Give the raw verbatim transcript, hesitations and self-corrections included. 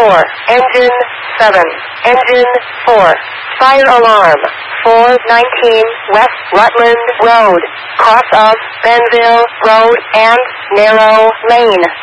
four. Engine seven. Engine four. Fire alarm. four nineteen West Rutland Road. Cross of Benville Road and Narrow Lane.